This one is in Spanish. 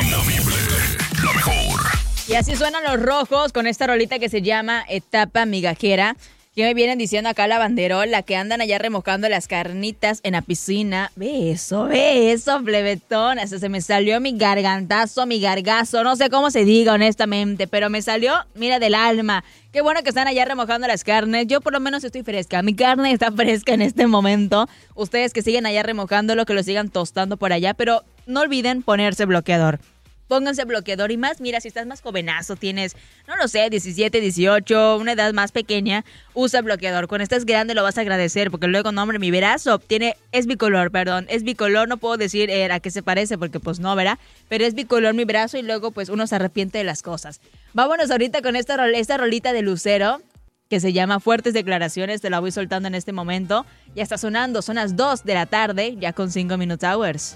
Inamovible, la mejor. Y así suenan Los Rojos con esta rolita que se llama Etapa Migajera. Que me vienen diciendo acá la banderola, que andan allá remojando las carnitas en la piscina. Ve eso, plebetón. Hasta se me salió mi gargantazo, mi gargazo. No sé cómo se diga honestamente, pero me salió, mira, del alma. Qué bueno que están allá remojando las carnes. Yo por lo menos estoy fresca. Mi carne está fresca en este momento. Ustedes que siguen allá remojándolo, que lo sigan tostando por allá. Pero no olviden ponerse bloqueador. Pónganse bloqueador y más, mira, si estás más jovenazo, tienes, no lo sé, 17, 18, una edad más pequeña, usa bloqueador. Cuando estás grande lo vas a agradecer, porque luego, no, hombre, mi brazo es bicolor, no puedo decir a qué se parece, porque pues no, ¿verdad? Pero es bicolor mi brazo y luego pues uno se arrepiente de las cosas. Vámonos ahorita con esta rolita de Lucero, que se llama Fuertes Declaraciones, te la voy soltando en este momento. Ya está sonando, son las 2 de la tarde, ya con 5 Minute Hours.